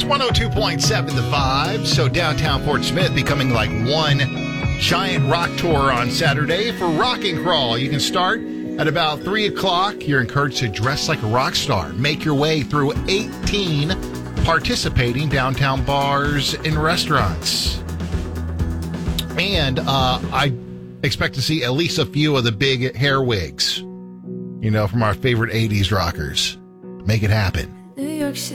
102.7 The Vibe. So downtown Fort Smith becoming like one giant rock tour on Saturday for Rock and Crawl. You can start at about 3 o'clock. You're encouraged to dress like a rock star. Make your way through 18 participating downtown bars and restaurants. And I expect to see at least a few of the big hair wigs, from our favorite 80s rockers. Make it happen.